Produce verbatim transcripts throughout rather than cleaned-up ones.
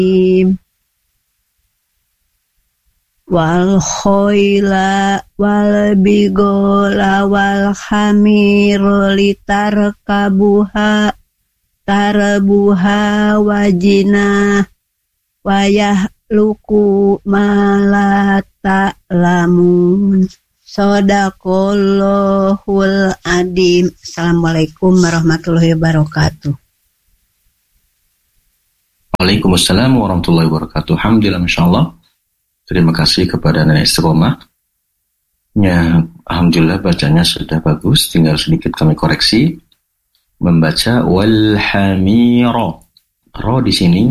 wal khoila wal bigola wal hamira litarkabuha tarbuha wajina wayah luku malata lamun. Shadaqallahul adim. Assalamualaikum warahmatullahi wabarakatuh. Waalaikumsalam warahmatullahi wabarakatuh. Alhamdulillah, masyaallah. Terima kasih kepada Nenek Istiqomah. Ya, alhamdulillah bacanya sudah bagus. Tinggal sedikit kami koreksi. Membaca wal hamira. Ro di sini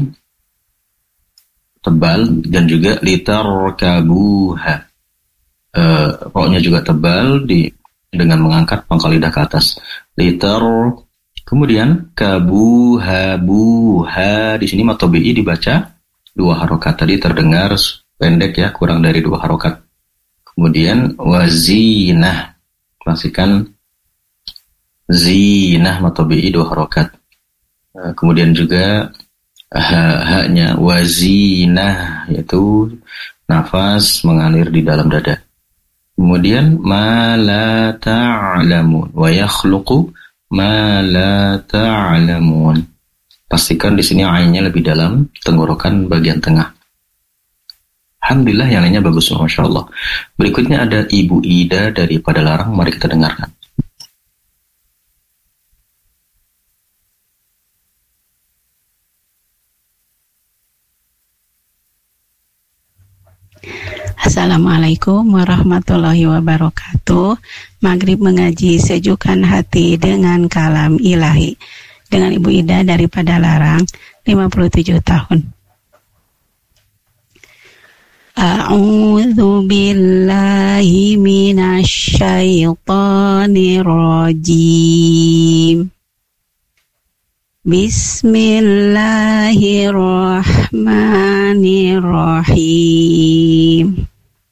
tebal dan juga litarkabuha. Uh, ro-nya juga tebal di dengan mengangkat pangkal lidah ke atas. Litar, kemudian kabuha buha di sini matobi dibaca dua harokat, tadi terdengar pendek ya, kurang dari dua harokat. Kemudian wazinah, klasikan zinah matobi dua harokat. Uh, kemudian juga ha-nya wazinah, yaitu nafas mengalir di dalam dada. Kemudian ma la ta'lamun wa yakhluqu ma la ta'lamun. Pastikan di sini ainnya lebih dalam, tenggorokan bagian tengah. Alhamdulillah yang lainnya bagus, Masya Allah. Berikutnya ada Ibu Ida dari Padalarang, mari kita dengarkan. Assalamualaikum warahmatullahi wabarakatuh. Maghrib mengaji sejukkan hati dengan kalam ilahi. Dengan Ibu Ida dari Padalarang, lima puluh tujuh tahun. A'udzu billahi minasy syaithanir rajim. Bismillahirrahmanirrahim.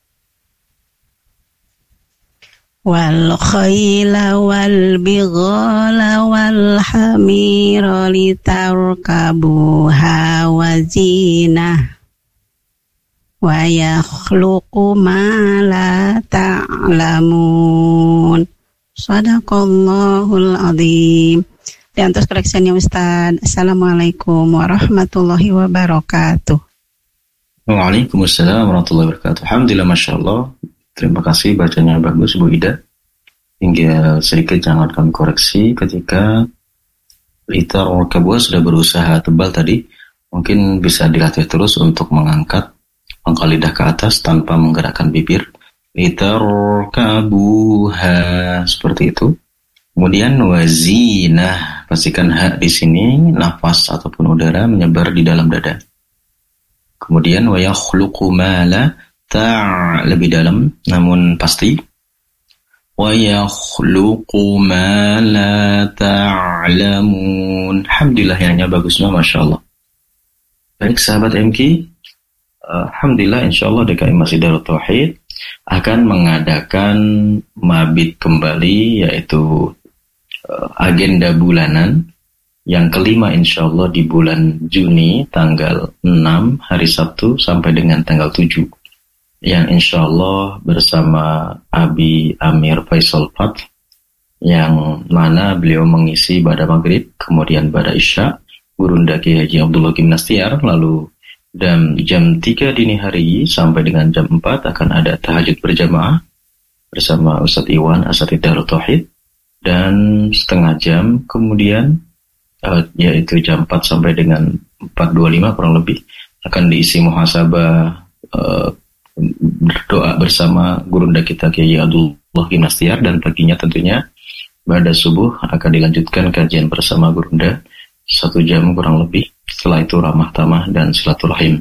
Wal khayla wal bighala wal hamira litarkabuha wa zinah wa yakhluqu ma la ta'lamun. Shadaqallahul azim. Dan terus koreksinya Ustaz. Assalamualaikum warahmatullahi wabarakatuh. Waalaikumsalam warahmatullahi wabarakatuh. Alhamdulillah, Masya Allah. Terima kasih, bacanya bagus Bu Ida. Hingga sedikit jangan kami koreksi ketika litar kabua sudah berusaha tebal tadi. Mungkin bisa dilatih terus untuk mengangkat pangkal lidah ke atas tanpa menggerakkan bibir. Litar kabuha, seperti itu. Kemudian wazinah, pastikan ha di sini nafas ataupun udara menyebar di dalam dada. Kemudian wa yakhluqu ma la ta' lebih dalam namun pasti. Wa yakhluqu ma la ta'lamun. Alhamdulillah yang bagusnya, Masya Allah. Baik sahabat M K, alhamdulillah insyaallah D K I Masjid Darut Tauhid akan mengadakan mabit kembali, yaitu agenda bulanan yang kelima insyaallah di bulan Juni tanggal enam hari Sabtu sampai dengan tanggal tujuh, yang insyaallah bersama Abi Amir Faisal Fat, yang mana beliau mengisi pada maghrib, kemudian pada isya Gurunda Kiai Haji Abdullah Gimnastiar, lalu dan jam tiga dini hari sampai dengan jam empat akan ada tahajud berjamaah bersama Ustadz Iwan Asatidz Darut Tauhid, dan setengah jam kemudian uh, yaitu jam empat sampai dengan empat dua puluh lima kurang lebih akan diisi muhasabah uh, berdoa bersama Gurunda kita Kiai Abdullah Gimnastiar, dan paginya tentunya pada subuh akan dilanjutkan kajian bersama Gurunda satu jam kurang lebih. Setelah itu ramah tamah dan silaturahim.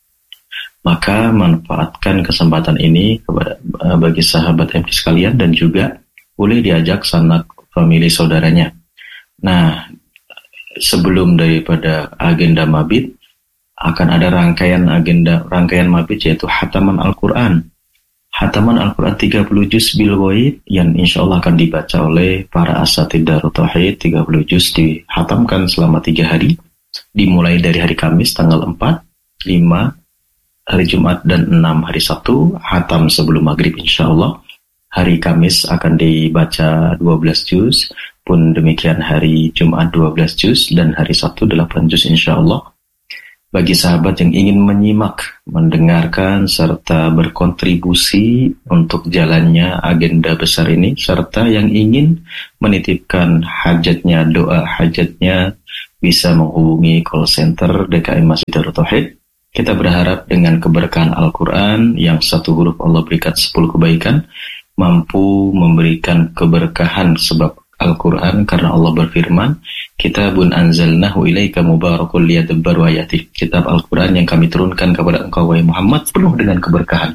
Maka manfaatkan kesempatan ini kepada bagi sahabat M K sekalian, dan juga boleh diajak sanak famili saudaranya. Nah, sebelum daripada agenda mabit akan ada rangkaian agenda rangkaian mabit, yaitu hataman Al-Quran. Hataman Al-Quran tiga puluh juz bil ghaib yang insyaallah akan dibaca oleh para asatidz Darut Tauhid. Tiga puluh juz dihatamkan selama tiga hari, dimulai dari hari Kamis tanggal empat lima hari Jumat dan enam hari Sabtu hatam sebelum maghrib insyaallah. Hari Kamis akan dibaca dua belas juz, pun demikian hari Jumat dua belas juz dan hari Sabtu delapan juz insyaallah. Bagi sahabat yang ingin menyimak, mendengarkan serta berkontribusi untuk jalannya agenda besar ini, serta yang ingin menitipkan hajatnya, doa hajatnya, bisa menghubungi call center D K M Masjid Darut Tauhid. Kita berharap dengan keberkahan Al-Quran yang satu huruf Allah berikan sepuluh kebaikan, mampu memberikan keberkahan sebab Al-Quran, karena Allah berfirman, Kitabun anzalnahu ilaika mubarakul liyadabbaru ayatih. Kitab Al-Quran yang kami turunkan kepada engkau wahai Muhammad penuh dengan keberkahan.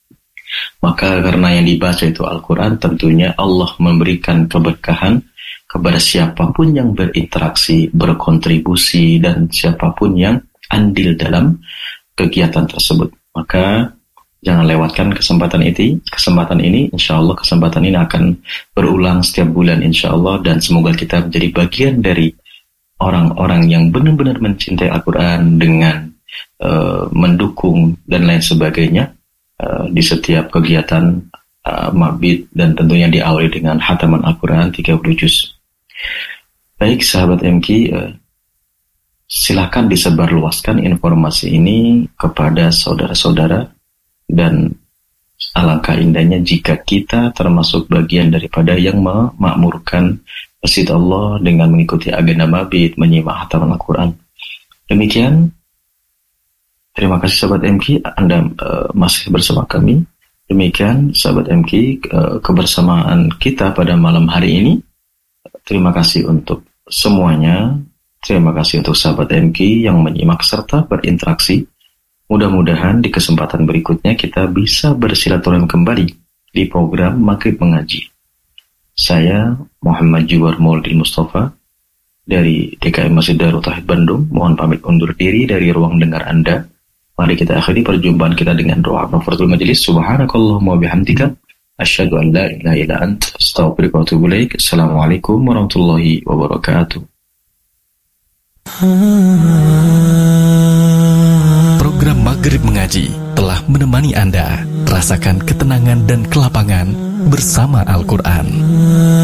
Maka karena yang dibaca itu Al-Quran, tentunya Allah memberikan keberkahan kepada siapapun yang berinteraksi, berkontribusi, dan siapapun yang andil dalam kegiatan tersebut. Maka jangan lewatkan kesempatan ini. Kesempatan ini, insya Allah kesempatan ini akan berulang setiap bulan insya Allah, dan semoga kita menjadi bagian dari orang-orang yang benar-benar mencintai Al-Quran dengan uh, mendukung dan lain sebagainya uh, di setiap kegiatan uh, mabit, dan tentunya diawali dengan hataman Al-Quran tiga puluh juz. Baik sahabat M K, uh, silakan disebarluaskan informasi ini kepada saudara-saudara. Dan alangkah indahnya jika kita termasuk bagian daripada yang memakmurkan masjid Allah dengan mengikuti agenda mabit, menyimak hataman Al-Quran. Demikian, terima kasih sahabat M K, Anda uh, masih bersama kami. Demikian sahabat M K, uh, kebersamaan kita pada malam hari ini. Terima kasih untuk semuanya. Terima kasih untuk sahabat M K yang menyimak serta berinteraksi. Mudah-mudahan di kesempatan berikutnya kita bisa bersilaturahmi kembali di program Maghrib Mengaji. Saya Muhammad Jiwar Maulidil Mustafa dari D K M Masjid Darut Tauhid Bandung. Mohon pamit undur diri dari ruang dengar Anda. Mari kita akhiri perjumpaan kita dengan doa kafaratul majelis. Subhanakallahumma wa bihamdika asyhadu an la ilaha illa anta astaghfiruka wa atubu ilaik. Assalamualaikum warahmatullahi wabarakatuh. Program Maghrib Mengaji telah menemani Anda. Rasakan ketenangan dan kelapangan bersama Al-Quran.